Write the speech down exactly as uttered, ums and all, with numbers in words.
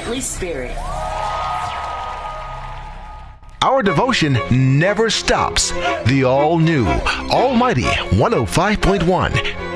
Holy Spirit. Our devotion never stops. The all-new, almighty one oh five point one